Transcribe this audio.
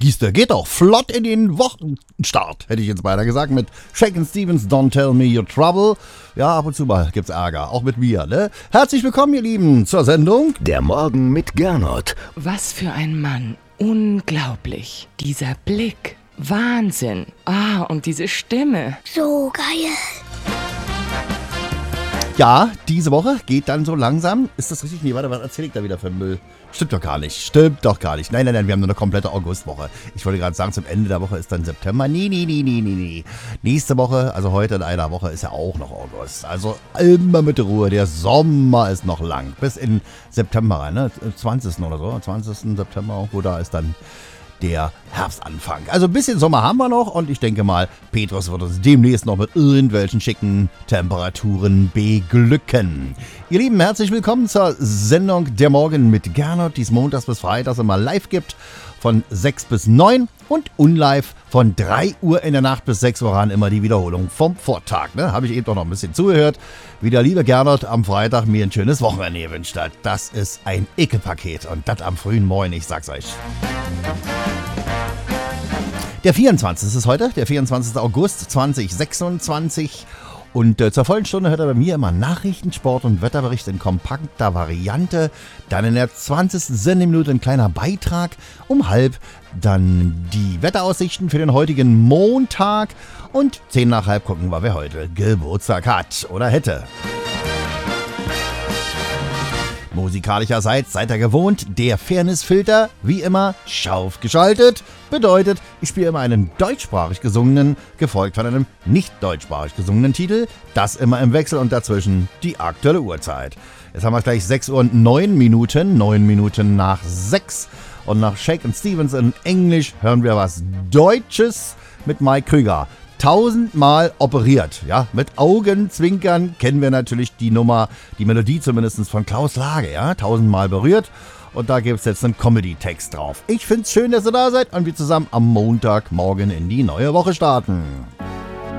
Gieste geht doch flott in den Wochenstart, hätte ich jetzt beinahe gesagt, mit Shakin' Stevens, Don't Tell Me Your Trouble. Ja, ab und zu mal gibt's Ärger, auch mit mir, ne? Herzlich willkommen, ihr Lieben, zur Sendung Der Morgen mit Gernot. Was für ein Mann. Unglaublich. Dieser Blick. Wahnsinn. Und diese Stimme. So geil. Ja, diese Woche geht dann so langsam. Ist das richtig? Nee, warte, was erzähle ich da wieder für Müll? Stimmt doch gar nicht. Nein, wir haben nur eine komplette Augustwoche. Ich wollte gerade sagen, zum Ende der Woche ist dann September. Nee. Nächste Woche, also heute in einer Woche, ist ja auch noch August. Also immer mit Ruhe. Der Sommer ist noch lang. Bis in September rein, ne? 20. oder so. 20. September, wo da ist dann der Herbstanfang. Also ein bisschen Sommer haben wir noch und ich denke mal, Petrus wird uns demnächst noch mit irgendwelchen schicken Temperaturen beglücken. Ihr Lieben, herzlich willkommen zur Sendung Der Morgen mit Gernot, die es montags bis freitags immer live gibt, von 6 bis 9 und unlive von 3 Uhr in der Nacht bis 6 Uhr ran, immer die Wiederholung vom Vortag. Ne? Habe ich eben doch noch ein bisschen zugehört, wie der liebe Gernot am Freitag mir ein schönes Wochenende gewünscht hat. Das ist ein Icke-Paket und das am frühen Morgen, ich sag's euch. Der 24. ist heute, der 24. August 2026. Und zur vollen Stunde hört er bei mir immer Nachrichten, Sport und Wetterbericht in kompakter Variante. Dann in der 20. Sendeminute ein kleiner Beitrag. Um halb dann die Wetteraussichten für den heutigen Montag. Und 10 nach halb gucken wir, wer heute Geburtstag hat oder hätte. Musikalischerseits seid ihr gewohnt, der Fairnessfilter, wie immer, scharf geschaltet. Bedeutet, ich spiele immer einen deutschsprachig gesungenen, gefolgt von einem nicht deutschsprachig gesungenen Titel. Das immer im Wechsel und dazwischen die aktuelle Uhrzeit. Jetzt haben wir gleich 6 Uhr und 9 Minuten, 9 Minuten nach 6. Und nach Shakin' Stevens in Englisch hören wir was Deutsches mit Mike Krüger. 1000-mal operiert, ja, mit Augenzwinkern kennen wir natürlich die Nummer, die Melodie zumindest von Klaus Lage, ja, 1000-mal berührt und da gibt es jetzt einen Comedy-Text drauf. Ich find's schön, dass ihr da seid und wir zusammen am Montagmorgen in die neue Woche starten.